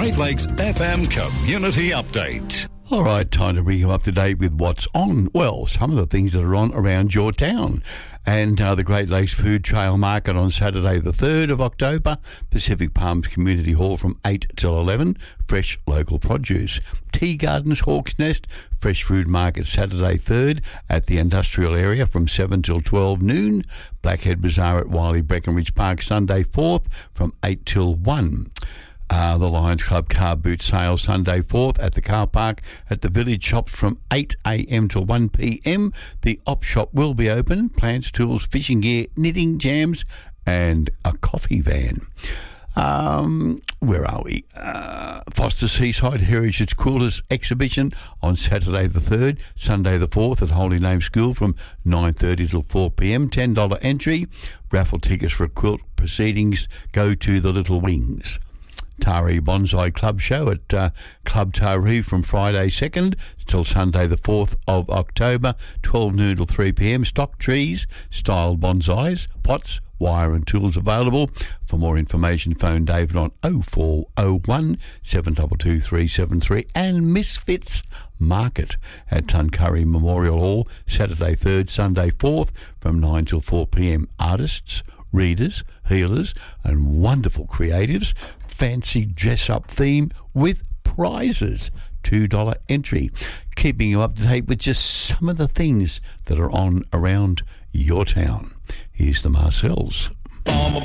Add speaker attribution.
Speaker 1: Great Lakes FM Community Update.
Speaker 2: All right, time to bring you up to date with what's on. Well, some of the things that are on around your town. And the Great Lakes Food Trail Market on Saturday the 3rd of October, Pacific Palms Community Hall from 8 till 11, fresh local produce. Tea Gardens Hawk's Nest, Fresh Food Market Saturday 3rd at the industrial area from 7 till 12 noon. Blackhead Bazaar at Wiley Breckenridge Park Sunday 4th from 8 till 1. The Lions Club car boot sale Sunday 4th at the car park at the village shops from 8 a.m. to 1 p.m. The op shop will be open. Plants, tools, fishing gear, knitting, jams and a coffee van. Where are we? Foster Seaside Heritage Coolers Exhibition on Saturday the 3rd, Sunday the 4th at Holy Name School from 9:30 till 4 p.m. $10 entry. Raffle tickets for quilt proceedings go to the Little Wings. Taree Bonsai Club Show at Club Taree from Friday 2nd till Sunday the 4th of October, 12 noon till 3 p.m. Stock trees, styled bonsais, pots, wire and tools available. For more information, phone David on 0401 722 373. And Misfits Market at Tuncurry Memorial Hall, Saturday 3rd, Sunday 4th from 9 till 4 p.m. Artists, readers, healers and wonderful creatives. Fancy dress-up theme with prizes. $2 entry. Keeping you up to date with just some of the things that are on around your town. Here's the Marcells.